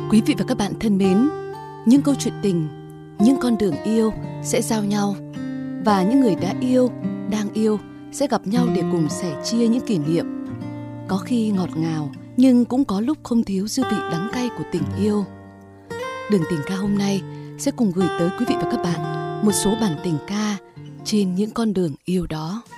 Quý vị và các bạn thân mến, những câu chuyện tình, những con đường yêu sẽ giao nhau, và những người đã yêu, đang yêu sẽ gặp nhau để cùng sẻ chia những kỷ niệm. Có khi ngọt ngào, nhưng cũng có lúc không thiếu dư vị đắng cay của tình yêu. Đường tình ca hôm nay sẽ cùng gửi tới quý vị và các bạn một số bản tình ca trên những con đường yêu đó.